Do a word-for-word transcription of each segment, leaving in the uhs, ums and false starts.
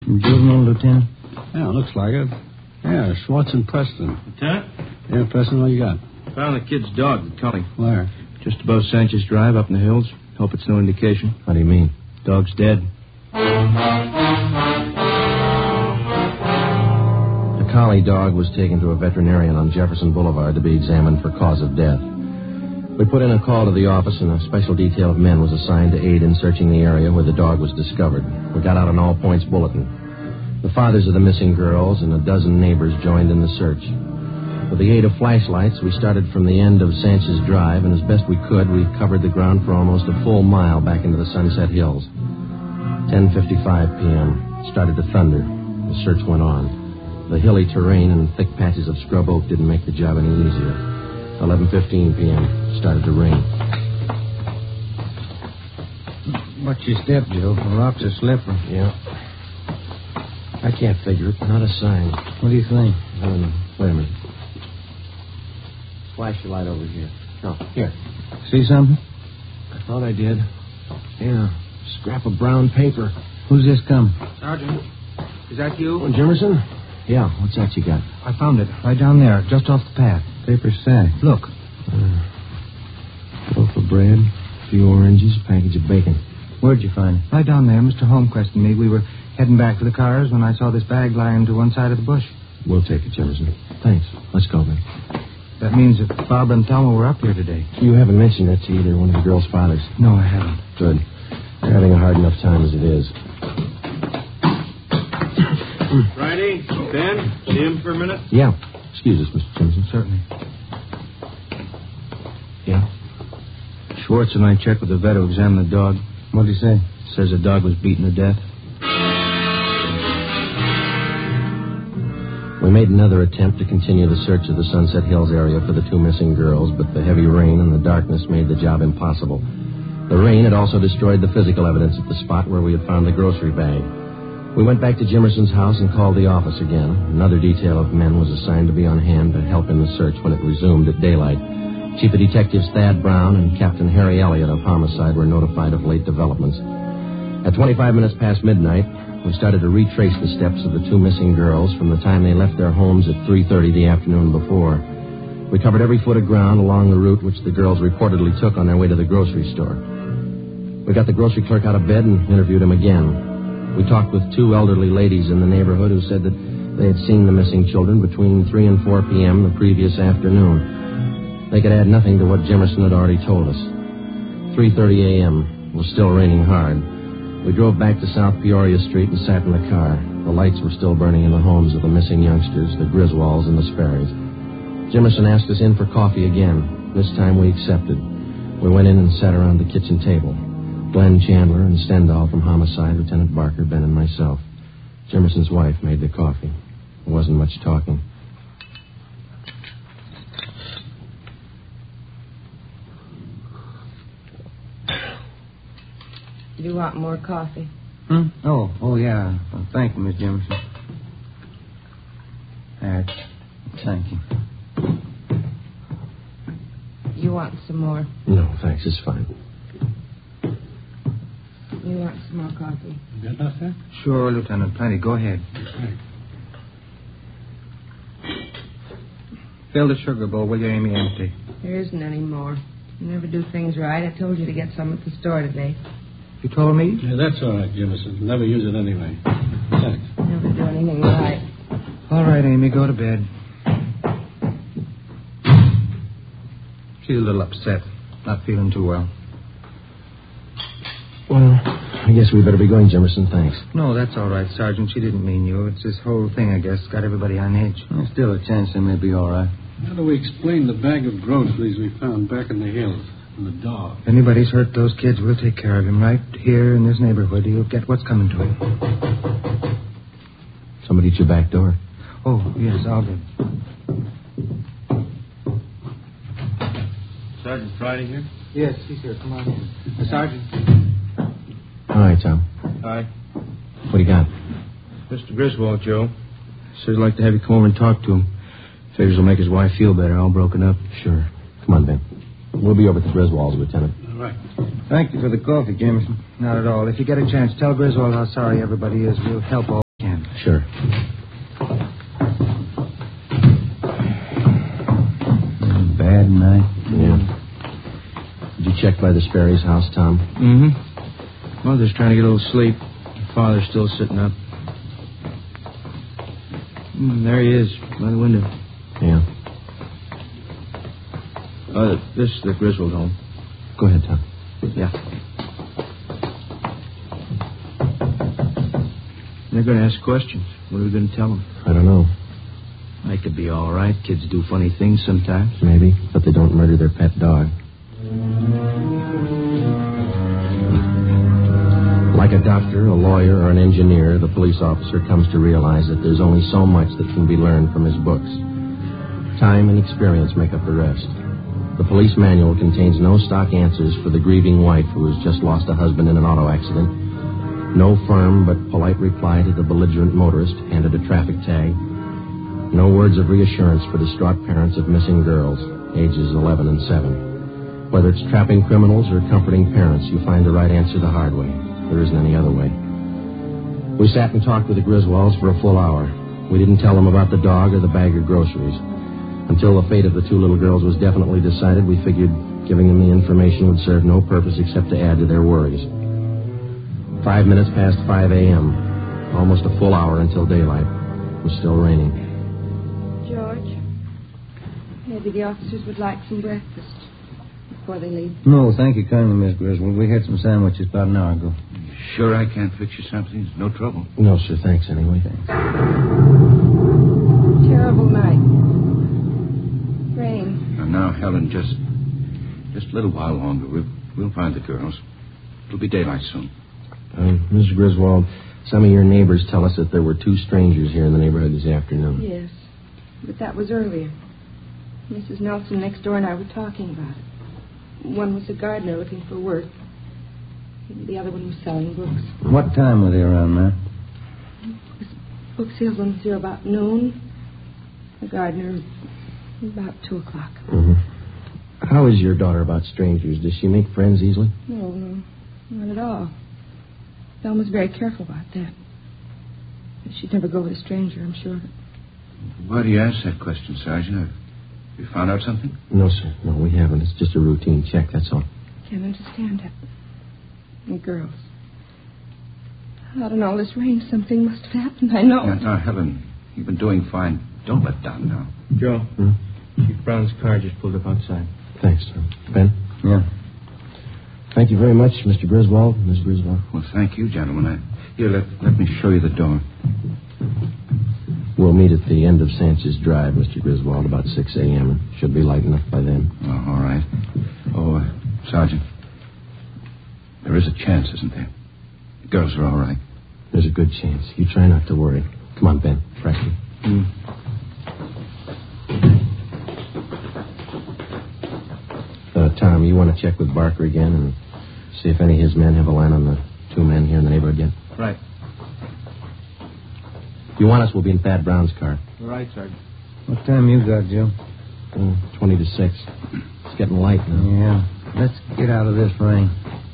Juvenile, Lieutenant? Yeah, looks like it. Yeah, Schwartz and Preston. Lieutenant? Yeah, Preston, what you got? Found the kid's dog at Cully. Where? Just above Sanchez Drive up in the hills. Hope it's no indication. What do you mean? Dog's dead. The collie dog was taken to a veterinarian on Jefferson Boulevard to be examined for cause of death. We put in a call to the office, and a special detail of men was assigned to aid in searching the area where the dog was discovered. We got out an all-points bulletin. The fathers of the missing girls and a dozen neighbors joined in the search. With the aid of flashlights, we started from the end of Sanchez Drive, and as best we could, we covered the ground for almost a full mile back into the Sunset Hills. ten fifty-five p.m. It started to thunder. The search went on. The hilly terrain and thick patches of scrub oak didn't make the job any easier. eleven fifteen p.m. Started to rain. Watch your step, Joe. The rocks are slippery. Yeah. I can't figure it. Not a sign. What do you think? Um, wait a minute. Flash your light over here. Oh, here. See something? I thought I did. Yeah. Scrap of brown paper. Who's this come? Sergeant, is that you? Oh, Jimerson? Yeah, what's that you got? I found it. Right down there, just off the path. Paper sack. Look. Uh, loaf of bread, a few oranges, a package of bacon. Where'd you find it? Right down there. Mister Holmquist and me, we were heading back for the cars when I saw this bag lying to one side of the bush. We'll take it, Jimerson. Thanks. Let's go, then. That means that Barbara and Thelma were up here today. You haven't mentioned that to either one of the girls' fathers. No, I haven't. Good. They're having a hard enough time as it is. Friday, Ben, see him for a minute? Yeah. Excuse us, Mister Jimerson. Certainly. Yeah? Schwartz and I checked with the vet who examined the dog. What'd he say? Says the dog was beaten to death. We made another attempt to continue the search of the Sunset Hills area for the two missing girls, but the heavy rain and the darkness made the job impossible. The rain had also destroyed the physical evidence at the spot where we had found the grocery bag. We went back to Jimerson's house and called the office again. Another detail of men was assigned to be on hand to help in the search when it resumed at daylight. Chief of Detectives Thad Brown and Captain Harry Elliott of Homicide were notified of late developments. At twenty-five minutes past midnight, we started to retrace the steps of the two missing girls from the time they left their homes at three thirty the afternoon before. We covered every foot of ground along the route which the girls reportedly took on their way to the grocery store. We got the grocery clerk out of bed and interviewed him again. We talked with two elderly ladies in the neighborhood who said that they had seen the missing children between three and four p.m. the previous afternoon. They could add nothing to what Jimerson had already told us. three thirty a.m. It was still raining hard. We drove back to South Peoria Street and sat in the car. The lights were still burning in the homes of the missing youngsters, the Griswolds and the Sperrys. Jimerson asked us in for coffee again. This time we accepted. We went in and sat around the kitchen table. Glenn Chandler and Stendhal from Homicide, Lieutenant Barker, Ben, and myself. Jimerson's wife made the coffee. There wasn't much talking. Do you want more coffee? Hmm? Oh, oh, yeah. Well, thank you, Miss Jimerson. Uh, thank you. You want some more? No, thanks. It's fine. You want some more coffee? You got enough there? Sure, Lieutenant. Plenty. Go ahead. Okay. Fill the sugar bowl, will you, Amy? Empty. There isn't any more. You never do things right. I told you to get some at the store today. You told me? Yeah, that's all right, Jimerson. Never use it anyway. Thanks. Never do anything right. All right, Amy, go to bed. She's a little upset. Not feeling too well. Well, I guess we better be going, Jimerson. Thanks. No, that's all right, Sergeant. She didn't mean you. It's this whole thing, I guess, got everybody on edge. There's still a chance they may be all right. How do we explain the bag of groceries we found back in the hills and the dog? If anybody's hurt those kids, we'll take care of him right here in this neighborhood. He'll get what's coming to him. Somebody at your back door. Oh, yes, I'll get. Sergeant Friday here? Yes, he's here. Come on in. Uh, Sergeant. Hi, Tom. Hi. What do you got? Mister Griswold, Joe. Says he'd like to have you come over and talk to him. Figures it'll make his wife feel better, all broken up. Sure. Come on, Ben. We'll be over at the Griswolds, Lieutenant. All right. Thank you for the coffee, Jameson. Not at all. If you get a chance, tell Griswold how sorry everybody is. We'll help all. Sure. Bad night. Yeah. Did you check by the Sperry's house, Tom? Mm-hmm. Mother's trying to get a little sleep. Father's still sitting up. Mm, there he is, by the window. Yeah. Uh, this is the Griswold home. Go ahead, Tom. Yeah. They're going to ask questions. What are we going to tell them? I don't know. They could be all right. Kids do funny things sometimes. Maybe, but they don't murder their pet dog. Like a doctor, a lawyer, or an engineer, the police officer comes to realize that there's only so much that can be learned from his books. Time and experience make up the rest. The police manual contains no stock answers for the grieving wife who has just lost a husband in an auto accident. No firm but polite reply to the belligerent motorist handed a traffic tag. No words of reassurance for distraught parents of missing girls, ages eleven and seven. Whether it's trapping criminals or comforting parents, you find the right answer the hard way. There isn't any other way. We sat and talked with the Griswolds for a full hour. We didn't tell them about the dog or the bag of groceries. Until the fate of the two little girls was definitely decided, we figured giving them the information would serve no purpose except to add to their worries. Five minutes past five a.m., almost a full hour until daylight. It was still raining. George, maybe the officers would like some breakfast before they leave. No, thank you kindly, Miss Griswold. We had some sandwiches about an hour ago. Sure I can't fix you something? It's no trouble. No, sir, thanks anyway. Thanks. Terrible night. Rain. And now, Helen, just just a little while longer. We'll, we'll find the girls. It'll be daylight soon. Uh, Mister Griswold, some of your neighbors tell us that there were two strangers here in the neighborhood this afternoon. Yes, but that was earlier. Missus Nelson next door and I were talking about it. One was a gardener looking for work. The other one was selling books. What time were they around, ma'am? This book salesman was here about noon. The gardener about two o'clock. Mm-hmm. How is your daughter about strangers? Does she make friends easily? No, no, not at all. Thelma's very careful about that. She'd never go with a stranger, I'm sure. Why do you ask that question, Sergeant? Have you found out something? No, sir. No, we haven't. It's just a routine check, that's all. Can't understand it. The girls. Out in all this rain, something must have happened, I know. Now, now, Helen, you've been doing fine. Don't let down now. Joe, Hmm? Chief Brown's car just pulled up outside. Thanks, sir. Ben? Yeah. Thank you very much, Mister Griswold, Miss Griswold. Well, thank you, gentlemen. I, here, let, let me show you the door. We'll meet at the end of Sanchez Drive, Mister Griswold, about six a.m. It should be light enough by then. Oh, all right. Oh, uh, Sergeant, there is a chance, isn't there? The girls are all right. There's a good chance. You try not to worry. Come on, Ben. Frankie. Mm. Uh, Tom, you want to check with Barker again and see if any of his men have a line on the two men here in the neighborhood yet? Right. If you want us, we'll be in Thad Brown's car. All right, Sergeant. What time you got, Joe? Uh, twenty to six. It's getting light now. Yeah. Let's get out of this rain.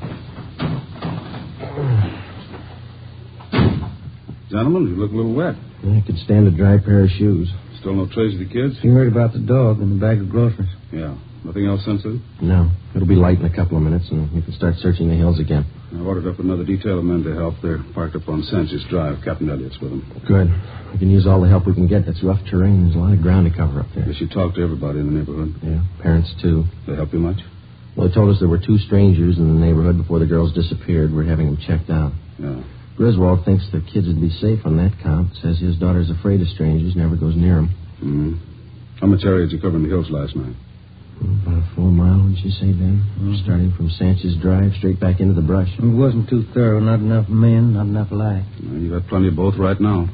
Gentlemen, you look a little wet. I could stand a dry pair of shoes. Still no trace of the kids? You heard about the dog and the bag of groceries. Yeah. Nothing else sensitive? No. It'll be light in a couple of minutes, and we can start searching the hills again. I ordered up another detail of men to help. They're parked up on Sanchez Drive. Captain Elliott's with them. Good. We can use all the help we can get. That's rough terrain. There's a lot of ground to cover up there. Guess you talked to everybody in the neighborhood. Yeah, parents, too. They help you much? Well, they told us there were two strangers in the neighborhood before the girls disappeared. We're having them checked out. Yeah. Griswold thinks the kids would be safe on that count. Says his daughter's afraid of strangers, never goes near them. Mm-hmm. How much area did you cover in the hills last night? About a full mile, would you say, Ben? Mm-hmm. Starting from Sanchez Drive straight back into the brush. It wasn't too thorough. Not enough men, not enough light. Well, you got plenty of both right now.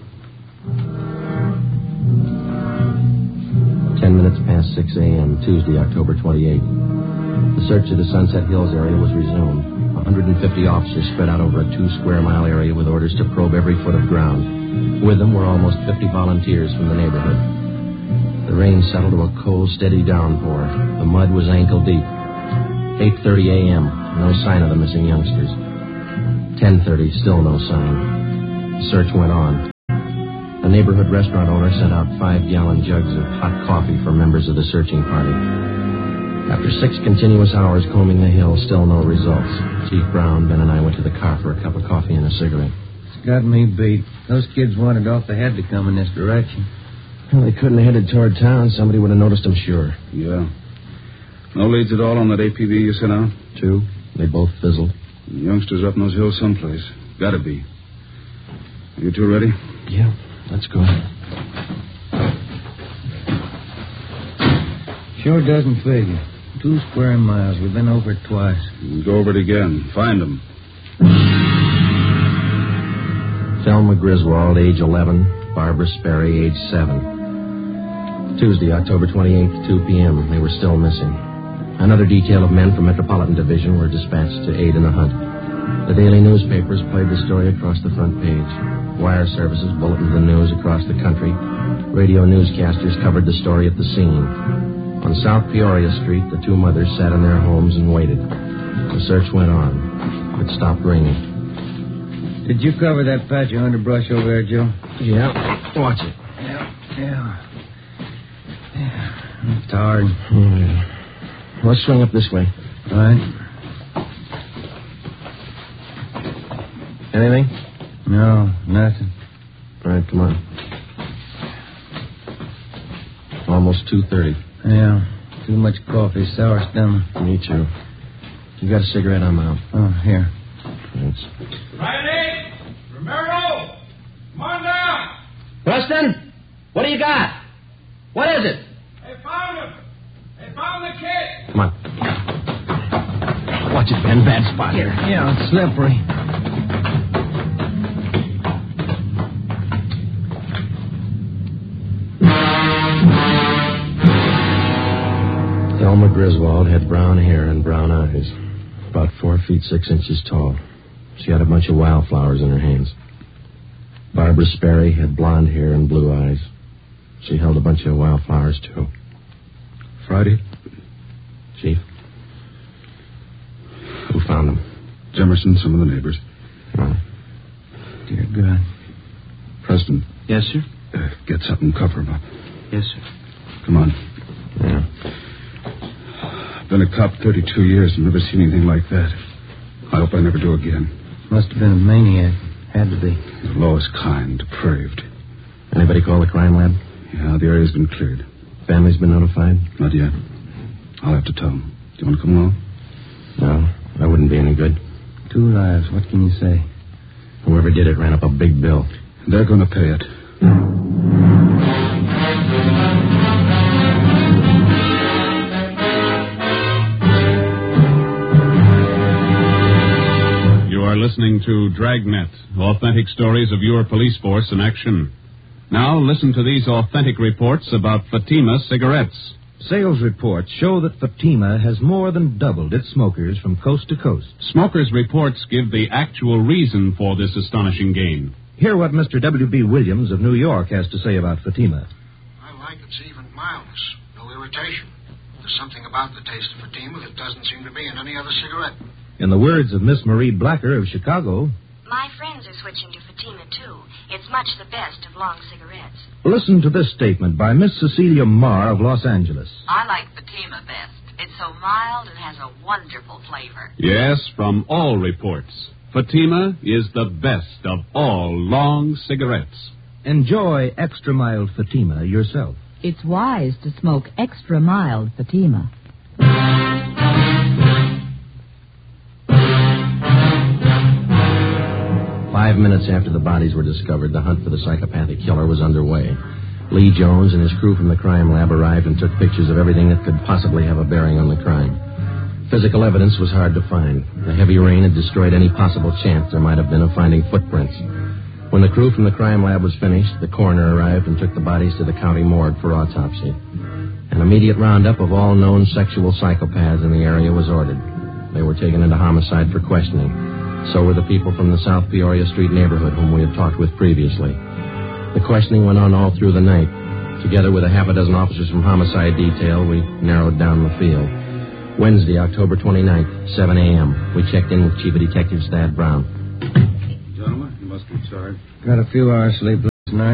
Ten minutes past six a.m., Tuesday, October twenty-eighth. The search of the Sunset Hills area was resumed. one hundred fifty officers spread out over a two-square-mile area with orders to probe every foot of ground. With them were almost fifty volunteers from the neighborhood. The rain settled to a cold, steady downpour. The mud was ankle-deep. eight thirty a.m., no sign of the missing youngsters. ten thirty, still no sign. The search went on. The neighborhood restaurant owner sent out five-gallon jugs of hot coffee for members of the searching party. After six continuous hours combing the hill, still no results. Chief Brown, Ben, and I went to the car for a cup of coffee and a cigarette. It's got me beat. Those kids wandered off. They had to come in this direction. Well, they couldn't have headed toward town. Somebody would have noticed them, sure. Yeah. No leads at all on that A P B you sent out? Two. They both fizzled. The youngsters up in those hills someplace. Gotta be. You two ready? Yeah, let's go. Sure doesn't figure. Two square miles. We've been over it twice. Go over it again. Find them. Thelma Griswold, age eleven. Barbara Sperry, age seven. Tuesday, October twenty-eighth, two p.m. They were still missing. Another detail of men from Metropolitan Division were dispatched to aid in the hunt. The daily newspapers played the story across the front page. Wire services bulletined the news across the country. Radio newscasters covered the story at the scene. On South Peoria Street, the two mothers sat in their homes and waited. The search went on. It stopped raining. Did you cover that patch of underbrush over there, Joe? Yeah. Watch it. Yeah, yeah. yeah. It's hard. Oh, yeah. Let's swing up this way. All right. Anything? No, nothing. All right, come on. Almost two thirty. Yeah. Too much coffee, sour stomach. Me too. You got a cigarette? I'm out. Oh, here. Thanks. Riley! Romero! Come on down! Preston? What do you got? What is it? They found him! They found the kid! Come on. Watch it, Ben. Bad spot here. Yeah, it's slippery. Thelma Griswold had brown hair and brown eyes, about four feet six inches tall. She had a bunch of wildflowers in her hands. Barbara Sperry had blonde hair and blue eyes. She held a bunch of wildflowers, too. Friday? Chief? Who found them? Jemerson, some of the neighbors. Oh. Dear God. Preston. Yes, sir? Uh, get something, cover him up. Yes, sir. Come on. Yeah. Been a cop thirty-two years and never seen anything like that. I hope I never do again. Must have been a maniac. Had to be. The lowest kind, depraved. Anybody call the crime lab? Yeah, the area's been cleared. Family's been notified? Not yet. I'll have to tell them. Do you want to come along? No, that wouldn't be any good. Two lives. What can you say? Whoever did it ran up a big bill. They're going to pay it. Listening to Dragnet, authentic stories of your police force in action. Now listen to these authentic reports about Fatima cigarettes. Sales reports show that Fatima has more than doubled its smokers from coast to coast. Smokers' reports give the actual reason for this astonishing gain. Hear what Mister W B. Williams of New York has to say about Fatima. I like its even mildness, no irritation. There's something about the taste of Fatima that doesn't seem to be in any other cigarette. In the words of Miss Marie Blacker of Chicago, my friends are switching to Fatima, too. It's much the best of long cigarettes. Listen to this statement by Miss Cecilia Marr of Los Angeles. I like Fatima best. It's so mild and has a wonderful flavor. Yes, from all reports, Fatima is the best of all long cigarettes. Enjoy extra mild Fatima yourself. It's wise to smoke extra mild Fatima. Five minutes after the bodies were discovered, the hunt for the psychopathic killer was underway. Lee Jones and his crew from the crime lab arrived and took pictures of everything that could possibly have a bearing on the crime. Physical evidence was hard to find. The heavy rain had destroyed any possible chance there might have been of finding footprints. When the crew from the crime lab was finished, the coroner arrived and took the bodies to the county morgue for autopsy. An immediate roundup of all known sexual psychopaths in the area was ordered. They were taken into homicide for questioning. So were the people from the South Peoria Street neighborhood whom we had talked with previously. The questioning went on all through the night. Together with a half a dozen officers from homicide detail, we narrowed down the field. Wednesday, October twenty-ninth, seven a.m. We checked in with Chief of Detectives Thad Brown. Gentlemen, you must be tired. Got a few hours sleep last night.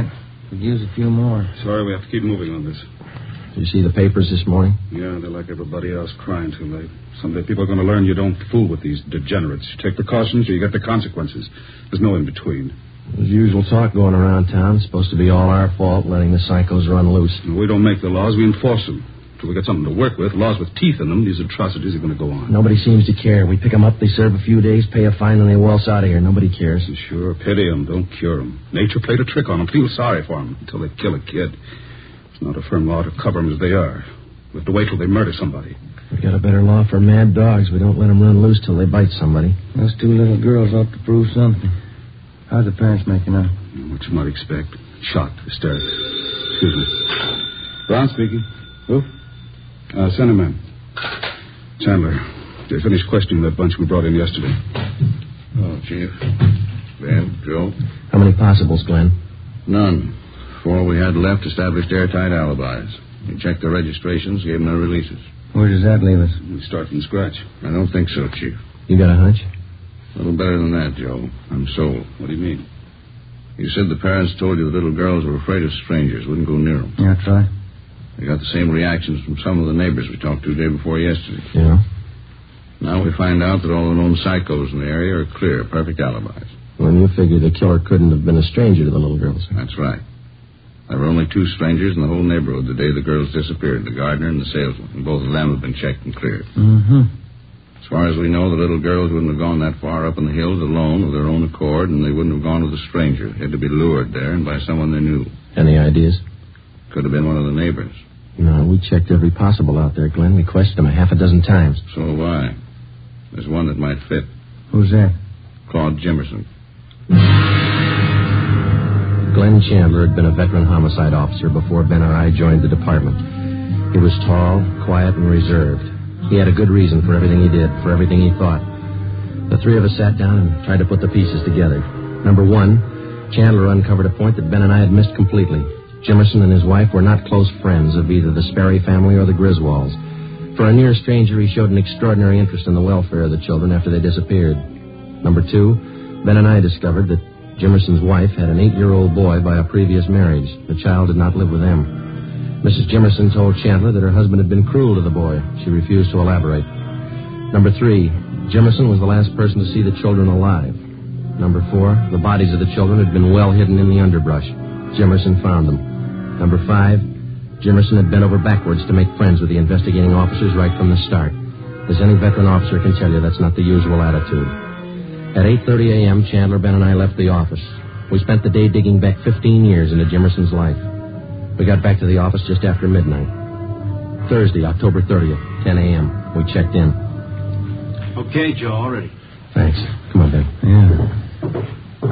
Could use a few more. Sorry, we have to keep moving on this. Did you see the papers this morning? Yeah, they're like everybody else, crying too late. Someday people are going to learn you don't fool with these degenerates. You take precautions or you get the consequences. There's no in between. There's usual talk going around town. It's supposed to be all our fault, letting the psychos run loose. We don't make the laws, we enforce them. Till we get something to work with, laws with teeth in them, these atrocities are going to go on. Nobody seems to care. We pick them up, they serve a few days, pay a fine, and they waltz out of here. Nobody cares. Sure, pity them, don't cure them. Nature played a trick on them. Feel sorry for them until they kill a kid. It's not a firm law to cover them as they are. We have to wait till they murder somebody. We got a better law for mad dogs. We don't let them run loose till they bite somebody. Those two little girls ought to prove something. How's the parents making out? What you might expect. Shocked, hysterics. Excuse me. Brown speaking. Who? Uh, send him in. Chandler, they finished questioning that bunch we brought in yesterday. Oh, Chief. Ben, Joe? How many possibles, Glenn? None. Four we had left established airtight alibis. We checked their registrations, gave them their releases. Where does that leave us? We start from scratch. I don't think so, Chief. You got a hunch? A little better than that, Joe. I'm sold. What do you mean? You said the parents told you the little girls were afraid of strangers, wouldn't go near them. Yeah, that's right. We got the same reactions from some of the neighbors we talked to the day before yesterday. Yeah? Now we find out that all the known psychos in the area are clear, perfect alibis. Well, you figure the killer couldn't have been a stranger to the little girls. That's right. There were only two strangers in the whole neighborhood the day the girls disappeared, the gardener and the salesman. And both of them have been checked and cleared. Mm-hmm. As far as we know, the little girls wouldn't have gone that far up in the hills alone of their own accord, and they wouldn't have gone with a stranger. They had to be lured there and by someone they knew. Any ideas? Could have been one of the neighbors. No, we checked every possible out there, Glenn. We questioned them a half a dozen times. So have I. There's one that might fit. Who's that? Claude Jimerson. Glenn Chandler had been a veteran homicide officer before Ben or I joined the department. He was tall, quiet, and reserved. He had a good reason for everything he did, for everything he thought. The three of us sat down and tried to put the pieces together. Number one, Chandler uncovered a point that Ben and I had missed completely. Jimerson and his wife were not close friends of either the Sperry family or the Griswolds. For a near stranger, he showed an extraordinary interest in the welfare of the children after they disappeared. Number two, Ben and I discovered that Jimerson's wife had an eight-year-old boy by a previous marriage. The child did not live with them. Missus Jimerson told Chandler that her husband had been cruel to the boy. She refused to elaborate. Number three, Jimerson was the last person to see the children alive. Number four, the bodies of the children had been well hidden in the underbrush. Jimerson found them. Number five, Jimerson had bent over backwards to make friends with the investigating officers right from the start. As any veteran officer can tell you, that's not the usual attitude. At eight thirty a.m., Chandler, Ben, and I left the office. We spent the day digging back fifteen years into Jimerson's life. We got back to the office just after midnight. Thursday, October thirtieth, ten a.m. We checked in. Okay, Joe, all ready. Thanks. Come on, Ben. Yeah.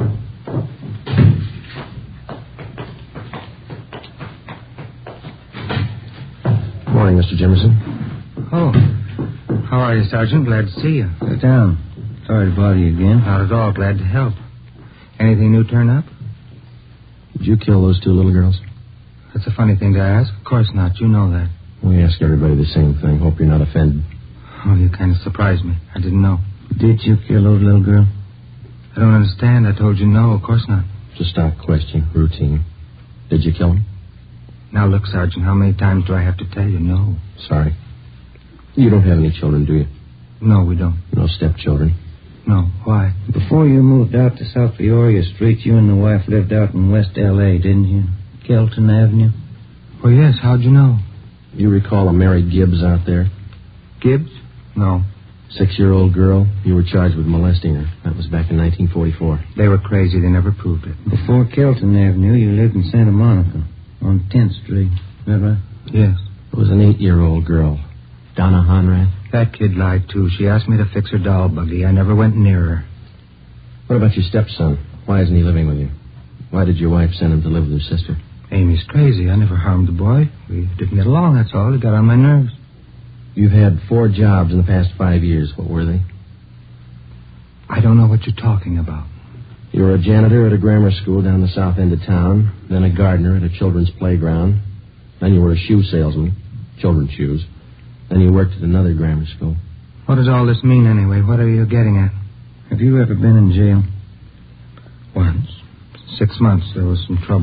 Morning, Mister Jimerson. Oh. How are you, Sergeant? Glad to see you. Sit down. Sorry to bother you again. Not at all. Glad to help. Anything new turn up? Did you kill those two little girls? That's a funny thing to ask. Of course not. You know that. We ask everybody the same thing. Hope you're not offended. Oh, you kind of surprised me. I didn't know. Did you kill those little girls? I don't understand. I told you no. Of course not. It's a stock question. Routine. Did you kill them? Now, look, Sergeant, how many times do I have to tell you no? Sorry. You don't have any children, do you? No, we don't. No stepchildren? No. Why? Before you moved out to South Peoria Street, you and the wife lived out in West L A, didn't you? Kelton Avenue? Oh, yes. How'd you know? You recall a Mary Gibbs out there? Gibbs? No. Six-year-old girl. You were charged with molesting her. That was back in nineteen forty-four. They were crazy. They never proved it. Before Kelton Avenue, you lived in Santa Monica on tenth Street. Is that right? Yes. It was an eight-year-old girl. Donna Honrath. That kid lied, too. She asked me to fix her doll buggy. I never went near her. What about your stepson? Why isn't he living with you? Why did your wife send him to live with her sister? Amy's crazy. I never harmed the boy. We didn't get along, that's all. It got on my nerves. You've had four jobs in the past five years. What were they? I don't know what you're talking about. You were a janitor at a grammar school down the south end of town, then a gardener at a children's playground, then you were a shoe salesman, children's shoes, then you worked at another grammar school. What does all this mean, anyway? What are you getting at? Have you ever been in jail? Once. Six months. There was some trouble.